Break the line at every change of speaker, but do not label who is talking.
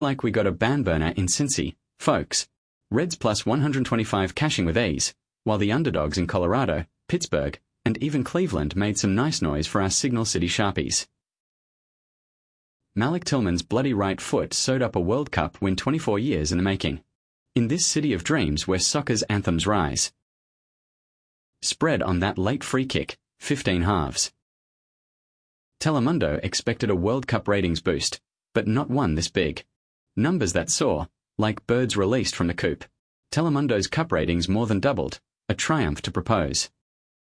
Like we got a ban burner in Cincy, folks. Reds plus 125 cashing with ease, while the underdogs in Colorado, Pittsburgh, and even Cleveland made some nice noise for our Signal City Sharpies. Malik Tillman's bloody right foot sewed up a World Cup win 24 years in the making. In this city of dreams where soccer's anthems rise. Spread on that late free kick, 15 halves. Telemundo expected a World Cup ratings boost, but not one this big. Numbers that soar, like birds released from the coop. Telemundo's cup ratings more than doubled, a triumph to propose.